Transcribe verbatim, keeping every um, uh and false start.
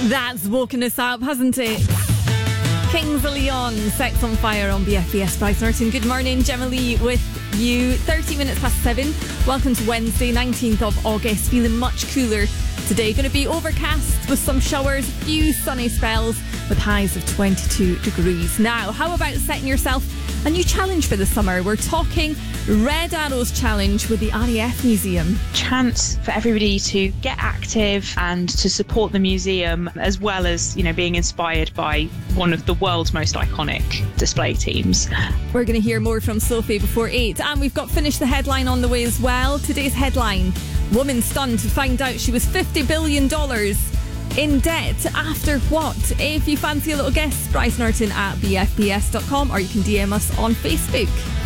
That's woken us up, hasn't it? Kings of Leon, Sex on Fire on B F B S. Bryce Norton. Good morning, Gemma Lee with you. thirty minutes past seven. Welcome to Wednesday, nineteenth of August. Feeling much cooler today. Going to be overcast with some showers, a few sunny spells with highs of twenty-two degrees. Now, how about setting yourself a new challenge for the summer? We're talking Red Arrows Challenge with the R A F Museum. Chance for everybody to get active and to support the museum, as well as, you know, being inspired by one of the world's most iconic display teams. We're going to hear more from Sophie before eight, and we've got Finish the Headline on the way as well. Today's headline: woman stunned to find out she was fifty billion dollars in debt after what? If you fancy a little guess, Bryce Norton at B F B S dot com, or you can D M us on Facebook.